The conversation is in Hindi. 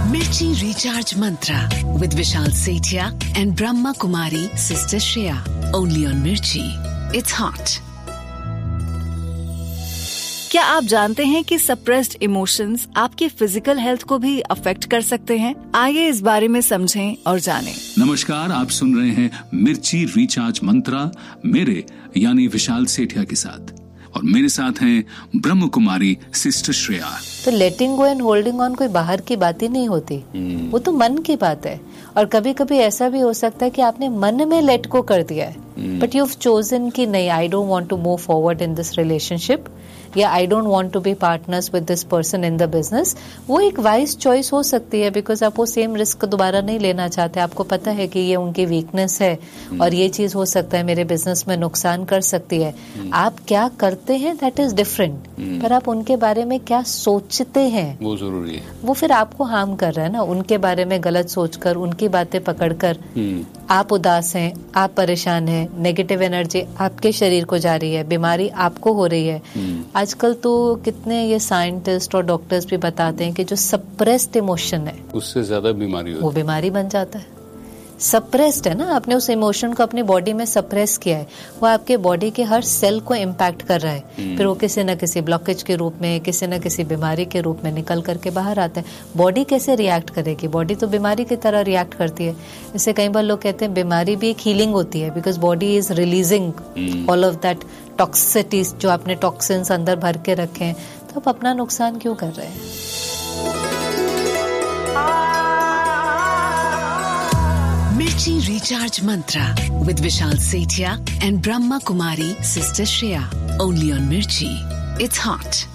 Mirchi Recharge Mantra with Vishal Sethia and Brahma Kumari Sister Shreya. Only on Mirchi. It's hot. क्या आप जानते हैं कि सप्रेस्ड इमोशंस आपकी फिजिकल हेल्थ को भी अफेक्ट कर सकते हैं? आइए इस बारे में समझें और जानें। नमस्कार, आप सुन रहे हैं मिर्ची रिचार्ज मंत्रा मेरे यानी विशाल सेठिया के साथ, और मेरे साथ हैं ब्रह्म कुमारी सिस्टर श्रेया। तो लेटिंग गो एंड होल्डिंग ऑन कोई बाहर की बात ही नहीं होती, वो तो मन की बात है। और कभी कभी ऐसा भी हो सकता है कि आपने मन में लेट को कर दिया है, बट यू हैव चोजन कि नहीं, I don't want to move forward in this relationship, या I don't want to be partners with this person in the business. वो एक वाइज चॉइस हो सकती है, बिकॉज आप वो सेम रिस्क दोबारा नहीं लेना चाहते। आपको पता है कि ये उनकी वीकनेस है और ये चीज हो सकता है मेरे बिजनेस में नुकसान कर सकती है। आप क्या करते हैं दैट इज डिफरेंट, पर आप उनके बारे में क्या सोचते हैं वो जरूरी है। वो फिर आपको हार्म कर रहा है ना। उनके बारे में गलत सोचकर, उनकी बातें पकड़कर आप उदास हैं, आप परेशान हैं, नेगेटिव एनर्जी आपके शरीर को जा रही है, बीमारी आपको हो रही है। आजकल तो कितने ये साइंटिस्ट और डॉक्टर्स भी बताते हैं कि जो सप्रेस्ड इमोशन है उससे ज्यादा बीमारी होती है, वो बीमारी बन जाता है। सप्रेस्ड है ना, आपने उस इमोशन को अपनी बॉडी में सप्रेस किया है, वो आपके बॉडी के हर सेल को इम्पैक्ट कर रहा है। फिर वो किसी न किसी ब्लॉकेज के रूप में, किसी न किसी बीमारी के रूप में निकल करके बाहर आता है। बॉडी कैसे रिएक्ट करेगी? बॉडी तो बीमारी की तरह रिएक्ट करती है। इससे कई बार लोग कहते हैं बीमारी भी एक हीलिंग होती है, because body is releasing all of that टॉक्सिसिटीज, जो आपने टॉक्सिन्स अंदर भर के रखे हैं। तो आप अपना नुकसान क्यों कर रहे हैं? Mirchi Recharge Mantra with Vishal Sethia and Brahma Kumari Sister Shreya. Only on Mirchi. It's hot.